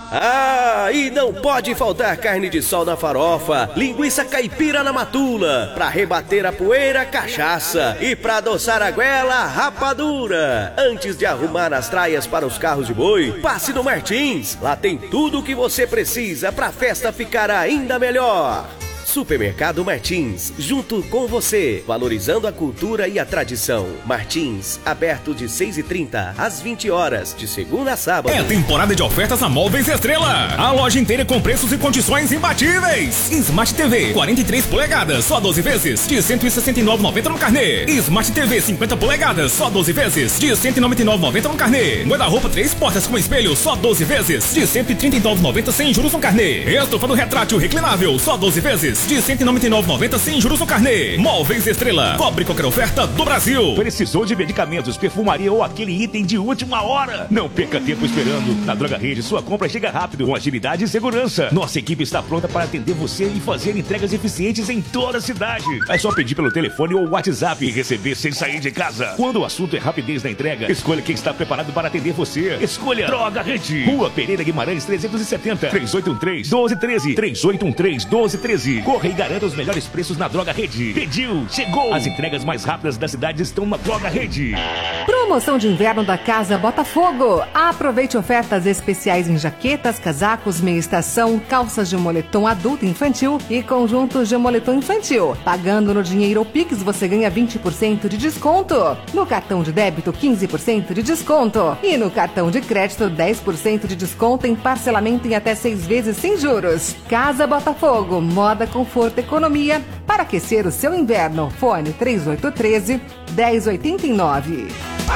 Ah, e não pode faltar carne de sol na farofa, linguiça caipira na matula, pra rebater a poeira, cachaça e pra adoçar a goela, rapadura. Antes de arrumar as traias para os carros de boi, passe no Martins. Lá tem tudo o que você precisa pra festa ficar ainda melhor. Supermercado Martins, junto com você, valorizando a cultura e a tradição. Martins, aberto de 6h30 às 20 horas, de segunda a sábado. É temporada de ofertas na Móveis Estrela. A loja inteira com preços e condições imbatíveis. Smart TV, 43 polegadas, só 12 vezes, de R$ 169,90 no carnê. Smart TV, 50 polegadas, só 12 vezes, de R$ 199,90 no carnê. Guarda-roupa 3 portas com espelho, só 12 vezes, de R$ 139,90 sem juros no carnê. Estofa do retrátil reclinável, só 12 vezes, de R$ 199,90 sem juros no carnê. Móveis Estrela, cobre qualquer oferta do Brasil. Precisou de medicamentos, perfumaria ou aquele item de última hora? Não perca tempo esperando. Na Droga Rede, sua compra chega rápido, com agilidade e segurança. Nossa equipe está pronta para atender você e fazer entregas eficientes em toda a cidade. É só pedir pelo telefone ou WhatsApp e receber sem sair de casa. Quando o assunto é rapidez na entrega, escolha quem está preparado para atender você. Escolha Droga Rede. Rua Pereira Guimarães 370, 3813-1213, 3813-1213. Corre e garanta os melhores preços na Droga Rede. Pediu, chegou! As entregas mais rápidas da cidade estão na Droga Rede. Promoção de inverno da Casa Botafogo. Aproveite ofertas especiais em jaquetas, casacos, meia estação, calças de moletom adulto e infantil e conjuntos de moletom infantil. Pagando no dinheiro ou Pix, você ganha 20% de desconto. No cartão de débito, 15% de desconto. E no cartão de crédito, 10% de desconto em parcelamento em até 6 vezes sem juros. Casa Botafogo, moda, conforto, economia para aquecer o seu inverno. Fone 3813-1089.